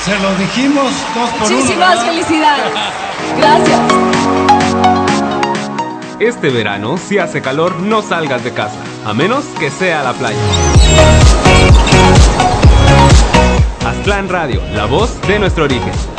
Se lo dijimos 2 por 1. Muchísimas felicidades. Gracias. Este verano, si hace calor, no salgas de casa, a menos que sea a la playa. Aztlán Radio, la voz de nuestro origen.